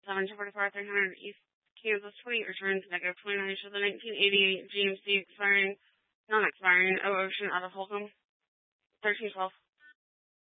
745 300 East Kansas Tweet returns negative 29 show the 1988 GMC expiring, non-expiring, O Ocean out of Holcomb, 1312.